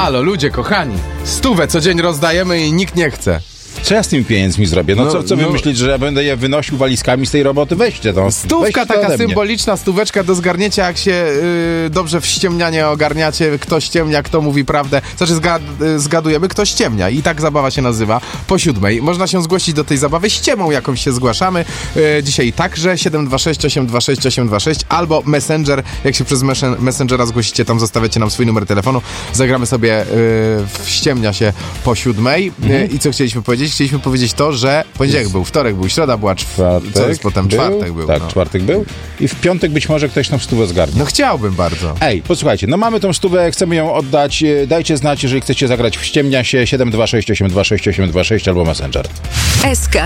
Halo, ludzie kochani, 100 co dzień rozdajemy i nikt nie chce. Co ja z tymi pieniędzmi zrobię? Co wy myślicie, że ja będę je wynosił walizkami z tej roboty? Weźcie to. 100 taka symboliczna, 100 do zgarnięcia, jak się dobrze w ściemnianie ogarniacie, kto ściemnia, kto mówi prawdę. Znaczy zgadujemy, kto ściemnia. I tak zabawa się nazywa. Po 7:00. Można się zgłosić do tej zabawy. Ściemą jakąś się zgłaszamy. Dzisiaj także 726 826 826 albo Messenger. Jak się przez Messengera zgłosicie, tam zostawiacie nam swój numer telefonu. Zagramy sobie w ściemnia się po 7:00. I co chcieliśmy powiedzieć? Chcieliśmy powiedzieć to, że poniedziałek był, wtorek był, środa była, co jest potem? Czwartek był. Tak, czwartek był. I w piątek być może ktoś nam 100 zgarnie. No chciałbym bardzo. Ej, posłuchajcie, no mamy tą 100, chcemy ją oddać. Dajcie znać, jeżeli chcecie zagrać w ściemnia się 726 826 826 albo Messenger. SK